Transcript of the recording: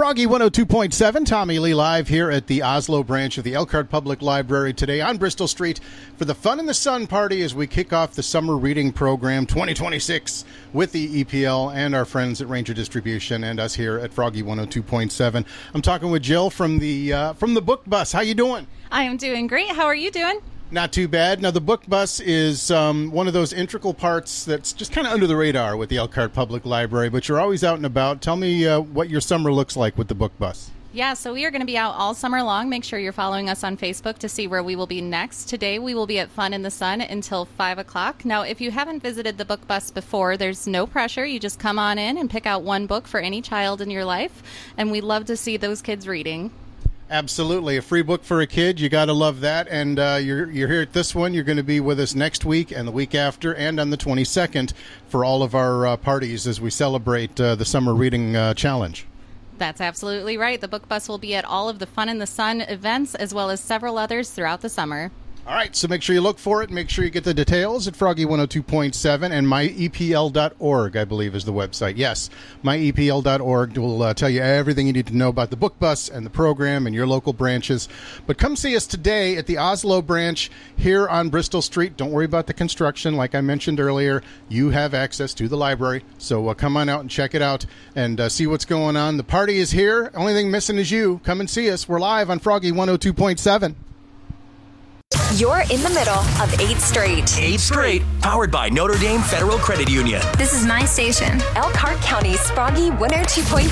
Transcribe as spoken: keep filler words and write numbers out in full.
Froggy one oh two point seven, Tommy Lee live here at the Oslo branch of the Elkhart Public Library today on Bristol Street for the Fun in the Sun party as we kick off the summer reading program twenty twenty-six with the E P L and our friends at Ranger Distribution and us here at Froggy one oh two point seven. I'm talking with Jill from the uh, from the Book Bus. How you doing? I am doing great. How are you doing? Not too bad. Now, the Book Bus is um, one of those integral parts that's just kind of under the radar with the Elkhart Public Library, but you're always out and about. Tell me uh, what your summer looks like with the Book Bus. Yeah, so we are going to be out all summer long. Make sure you're following us on Facebook to see where we will be next. Today, we will be at Fun in the Sun until five o'clock. Now, if you haven't visited the Book Bus before, there's no pressure. You just come on in and pick out one book for any child in your life, and we love to see those kids reading. Absolutely. A free book for a kid. You got to love that. And uh, you're, you're here at this one. You're going to be with us next week and the week after and on the twenty-second for all of our uh, parties as we celebrate uh, the Summer Reading uh, Challenge. That's absolutely right. The Book Bus will be at all of the Fun in the Sun events as well as several others throughout the summer. All right, so make sure you look for it. Make sure you get the details at Froggy one oh two point seven and my E P L dot org, I believe, is the website. Yes, my E P L dot org will uh, tell you everything you need to know about the Book Bus and the program and your local branches. But come see us today at the Oslo branch here on Bristol Street. Don't worry about the construction. Like I mentioned earlier, you have access to the library. So uh, come on out and check it out and uh, see what's going on. The party is here. Only thing missing is you. Come and see us. We're live on Froggy one oh two point seven. You're in the middle of eight Straight. eight Straight, powered by Notre Dame Federal Credit Union. This is my station, Elkhart County's Froggy one oh two point